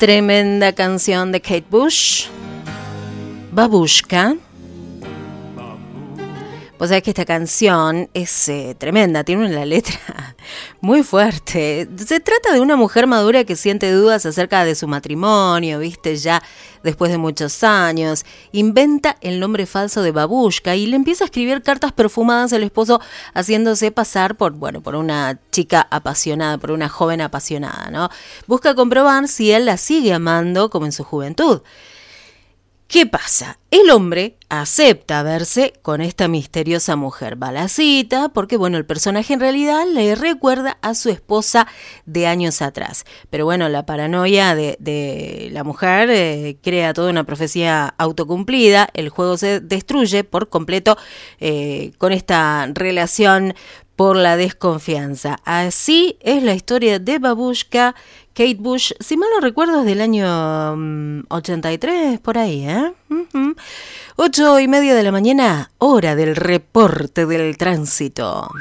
Tremenda canción de Kate Bush, Babushka. Vos sabés que esta canción es tremenda, tiene una letra muy fuerte. Se trata de una mujer madura que siente dudas acerca de su matrimonio, viste, ya después de muchos años. Inventa el nombre falso de Babushka y le empieza a escribir cartas perfumadas al esposo, haciéndose pasar por una chica apasionada, por una joven apasionada, ¿no? Busca comprobar si él la sigue amando como en su juventud. ¿Qué pasa? El hombre acepta verse con esta misteriosa mujer. Va a la cita porque, el personaje en realidad le recuerda a su esposa de años atrás. Pero la paranoia de la mujer crea toda una profecía autocumplida. El juego se destruye por completo con esta relación por la desconfianza. Así es la historia de Babushka. Kate Bush, si mal no recuerdo, es del año 83, por ahí, 8:30 de la mañana, hora del reporte del tránsito.